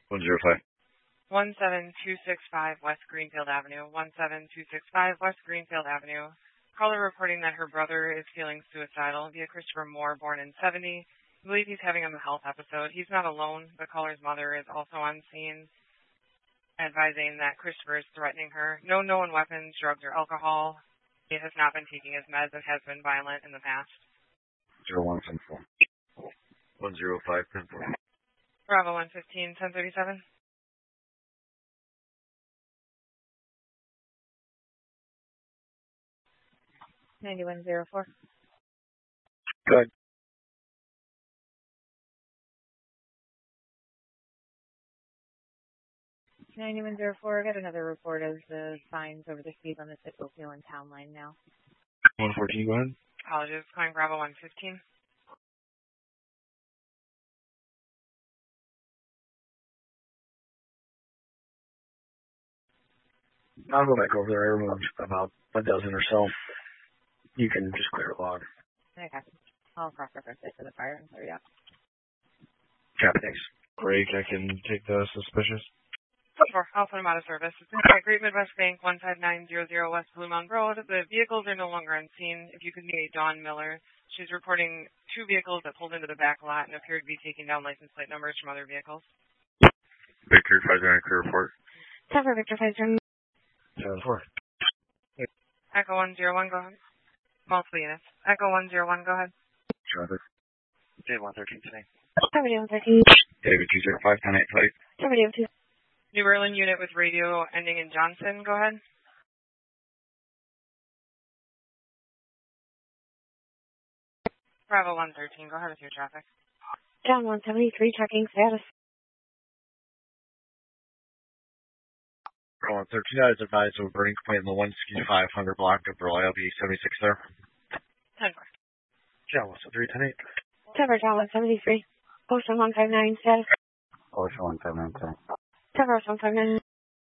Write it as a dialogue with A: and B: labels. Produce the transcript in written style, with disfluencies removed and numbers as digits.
A: 105.
B: 17265 West Greenfield Avenue. 17265 West Greenfield Avenue. Caller reporting that her brother is feeling suicidal via Christopher Moore, born in 70. I believe he's having a mental health episode. He's not alone. The caller's mother is also on scene, advising that Christopher is threatening her. No known weapons, drugs, or alcohol. He has not been taking his meds and has been violent in the past.
A: 0110. 10510.
B: Bravo 115, 1037. $9104.
A: Good.
B: $9104. Got another report of the signs over the speed limit at Oakville and Town Line now.
A: 114, go ahead.
B: Apologies. Calling Bravo 115.
A: I'll go back over there. I removed about a dozen or so. You can just clear a log.
B: Okay. I'll cross-reference it to the fire and clear it up.
A: Copy, thanks.
C: Great, I can take the suspicious.
B: Sure, I'll put him out of service. It's at Great Midwest Bank, 15900 West Blue Mountain Road. The vehicles are no longer on scene. If you could meet Dawn Miller, she's reporting 2 vehicles that pulled into the back lot and appear to be taking down license plate numbers from other vehicles.
A: Victor, 509, clear report.
B: Cover Victor 509.
C: 7-4.
B: Echo 101, go ahead. Multiple units. Echo 101, go ahead.
A: Traffic.
C: Day 113 today.
B: 7113.
A: David 205, 10-8, flight.
B: 72. New Berlin unit with radio ending in Johnson, go ahead. Bravo 113, go ahead with your traffic. John 173, checking status.
C: Bravo 113, I was advised of a burning complaint in the 16500 block of Burl. I'll be 76 there.
B: 10-4.
C: John 173, 10-8.
B: Cover John 173. Ocean 159, status.
A: Ocean 159, 10.
B: Cover Ocean 159.